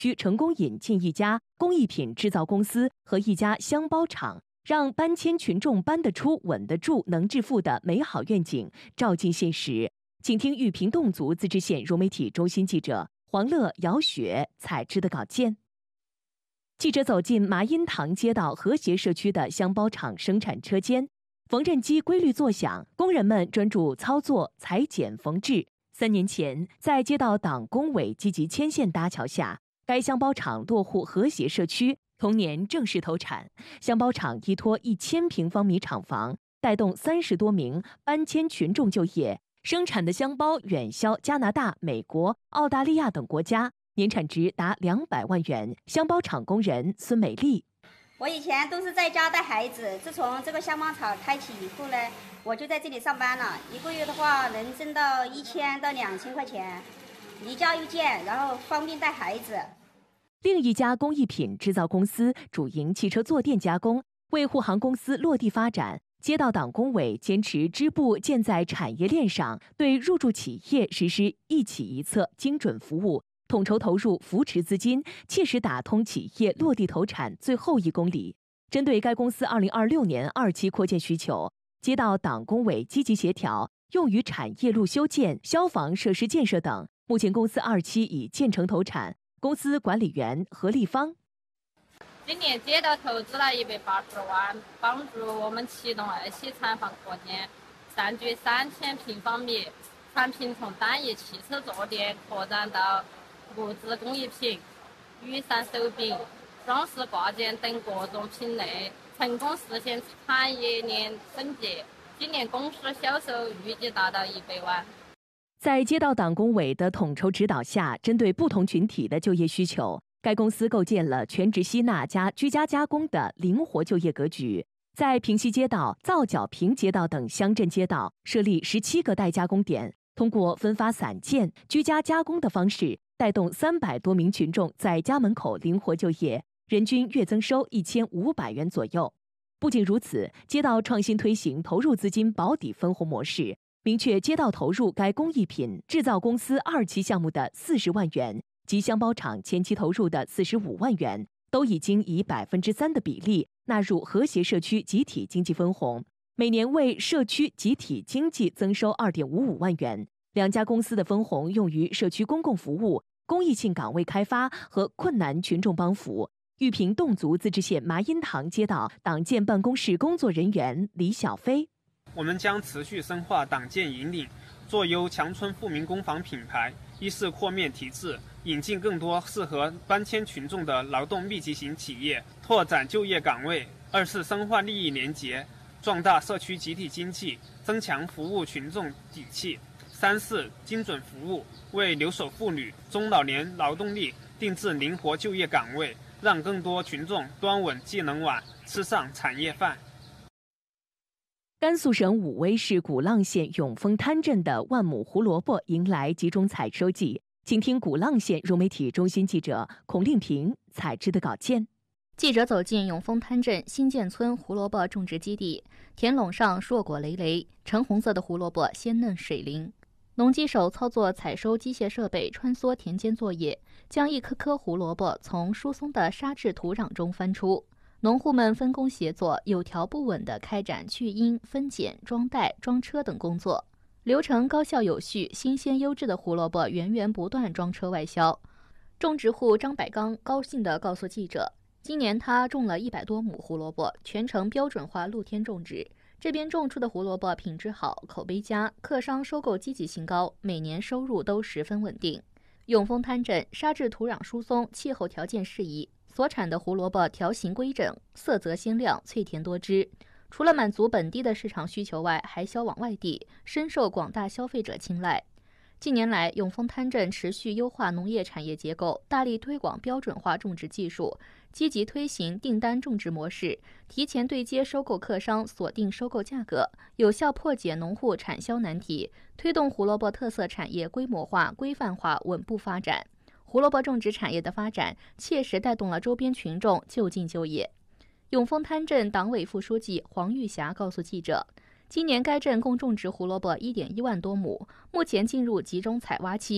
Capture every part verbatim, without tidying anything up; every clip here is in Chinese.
区成功引进一家工艺品制造公司和一家箱包厂，让搬迁群众搬得出、稳得住、能致富的美好愿景照进现实。请听玉屏侗族自治县融媒体中心记者黄乐、姚雪采制的稿件。记者走进麻荫塘街道和谐社区的箱包厂生产车间，缝纫机规律作响，工人们专注操作、裁剪、缝制。三年前，在街道党工委积极牵线搭桥下，该箱包厂落户和谐社区，同年正式投产。箱包厂依托一千平方米厂房，带动三十多名搬迁群众就业，生产的箱包远销加拿大、美国、澳大利亚等国家，年产值达两百万元。箱包厂工人孙美丽： 我以前都是在家带孩子，自从这个箱包厂开启以后呢，我就在这里上班了。一个月的话能挣到一千到两千块钱，离家又近，然后方便带孩子。 另一家工艺品制造公司主营汽车坐垫加工，为护航公司落地发展，街道党工委坚持支部建在产业链上，对入驻企业实施一企一策精准服务，统筹投入扶持资金，切实打通企业落地投产最后一公里。针对该公司二零二六年二期扩建需求，街道党工委积极协调，用于产业路修建、消防设施建设等。目前公司二期已建成投产。公司管理员何立芳： 今年街道投资了一百八十万，帮助我们启动二期厂房扩建，占据三千平方米，产品从单一汽车坐垫扩展到木质工艺品、雨伞手柄、装饰挂件等各种品类，成功实现产业链升级。今年公司销售预计达到一百万。 在街道党工委的统筹指导下，针对不同群体的就业需求，该公司构建了全职吸纳加居家加工的灵活就业格局。在平西街道、皂角坪街道等乡镇街道设立十七个代加工点，通过分发散件、居家加工的方式，带动三百多名群众在家门口灵活就业，人均月增收一千五百元左右。不仅如此，街道创新推行投入资金保底分红模式，明确街道投入该工艺品制造公司二期项目的四十万元及箱包厂前期投入的四十五万元，都已经以百分之三的比例纳入和谐社区集体经济分红，每年为社区集体经济增收二点五五万元。两家公司的分红用于社区公共服务、公益性岗位开发和困难群众帮扶。玉屏侗族自治县麻荫塘街道党建办公室工作人员李小飞： 我们将持续深化党建引领，做优强村富民工坊品牌，一是扩面提质，引进更多适合搬迁群众的劳动密集型企业，拓展就业岗位；二是深化利益联结，壮大社区集体经济，增强服务群众底气；三是精准服务，为留守妇女、中老年劳动力定制灵活就业岗位，让更多群众端稳技能网，吃上产业饭。 甘肃省武威市古浪县永丰滩镇的万亩胡萝卜迎来集中采收季，请听古浪县融媒体中心记者孔令平采制的稿件。 记者走进永丰滩镇新建村胡萝卜种植基地，田垄上硕果累累，橙红色的胡萝卜鲜嫩水灵。农机手操作采收机械设备穿梭田间作业，将一颗颗胡萝卜从疏松的沙质土壤中翻出。农户们分工协作，有条不紊地开展去缨、分拣、装袋、装车等工作，流程高效有序，新鲜优质的胡萝卜源源不断装车外销。种植户张百刚高兴地告诉记者，今年他种了一百多亩胡萝卜，全程标准化露天种植。这边种出的胡萝卜品质好，口碑佳，客商收购积极性高，每年收入都十分稳定。永丰滩镇沙质土壤疏松，气候条件适宜，所产的胡萝卜条形规整，色泽鲜亮，脆甜多汁。除了满足本地的市场需求外，还销往外地，深受广大消费者青睐。近年来，永丰滩镇持续优化农业产业结构，大力推广标准化种植技术，积极推行订单种植模式，提前对接收购客商，锁定收购价格，有效破解农户产销难题，推动胡萝卜特色产业规模化、规范化稳步发展。胡萝卜种植产业的发展，切实带动了周边群众就近就业。永丰滩镇党委副书记黄玉霞告诉记者，今年该镇共种植胡萝卜 一点一万多亩，目前进入集中采挖期。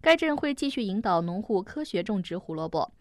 该镇会继续引导农户科学种植胡萝卜，